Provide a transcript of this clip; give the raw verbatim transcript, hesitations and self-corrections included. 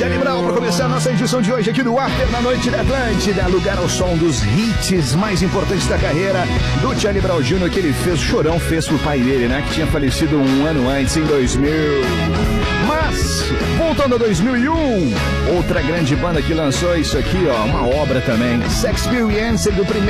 Charlie Brown para começar a nossa edição de hoje aqui do After na Noite da Atlântida, lugar ao som dos hits mais importantes da carreira do Charlie Brown Júnior, que ele fez, o Chorão fez pro pai dele, né, que tinha falecido um ano antes, em dois mil. Mas, voltando a dois mil e um, outra grande banda que lançou isso aqui, ó, uma obra também, Sex Experience, do primeiro